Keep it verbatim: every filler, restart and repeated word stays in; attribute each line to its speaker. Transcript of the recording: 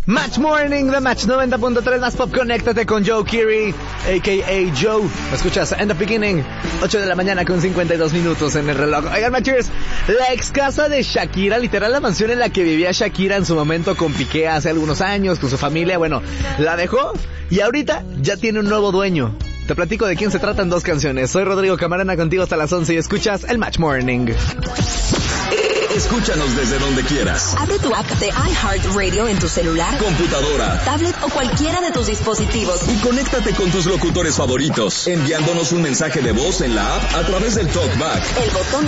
Speaker 1: Match Morning de Match noventa punto tres más Pop. Conéctate con Joe Keery, a k a. Joe. ¿Me escuchas? En the beginning, ocho de la mañana con cincuenta y dos minutos en el reloj. Oigan, Matchers, la ex casa de Shakira, literal la mansión en la que vivía Shakira en su momento con Piqué hace algunos años, con su familia, bueno, la dejó y ahorita ya tiene un nuevo dueño. Te platico de quién se trata en dos canciones. Soy Rodrigo Camarena, contigo hasta las once y escuchas el Match Morning.
Speaker 2: Escúchanos desde donde quieras.
Speaker 3: Abre tu app de iHeartRadio en tu celular,
Speaker 2: computadora,
Speaker 3: tablet o cualquiera de tus dispositivos.
Speaker 2: Y conéctate con tus locutores favoritos, enviándonos un mensaje de voz en la app a través del TalkBack.
Speaker 3: El botón